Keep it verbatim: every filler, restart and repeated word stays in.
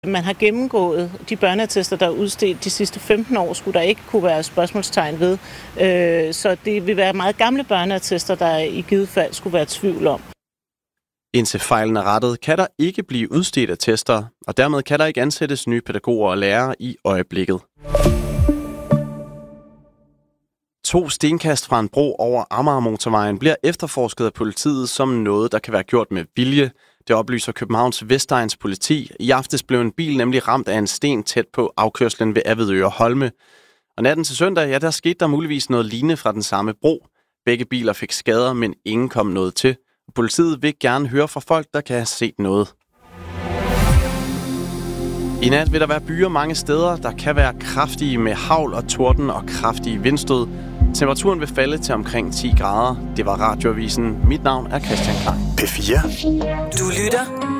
Man har gennemgået de børneattester, der er udstedt de sidste femten år, skulle der ikke kunne være spørgsmålstegn ved. Så det vil være meget gamle børneattester, der i givet fald skulle være tvivl om. Indtil fejlen er rettet, kan der ikke blive udstedt attester, og dermed kan der ikke ansættes nye pædagoger og lærere i øjeblikket. To stenkast fra en bro over Amagermotorvejen bliver efterforsket af politiet som noget, der kan være gjort med vilje. Det oplyser Københavns Vestegns politi. I aftes blev en bil nemlig ramt af en sten tæt på afkørslen ved Avedøre Holme. Og natten til søndag, ja, der skete der muligvis noget lignende fra den samme bro. Begge biler fik skader, men ingen kom noget til. Politiet vil gerne høre fra folk, der kan have set noget. I nat vil der være byer mange steder, der kan være kraftige med hagl og torden og kraftige vindstød. Temperaturen vil falde til omkring ti grader. Det var Radioavisen. Mit navn er Christian Klein. P fire. Du lytter